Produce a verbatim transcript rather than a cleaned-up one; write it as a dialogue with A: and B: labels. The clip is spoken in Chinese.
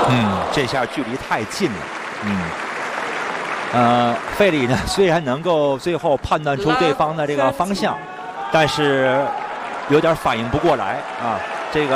A: 嗯，这下距离太近了。嗯，呃，费里呢虽然能够最后判断出对方的这个方向，但是有点反应不过来啊。这个。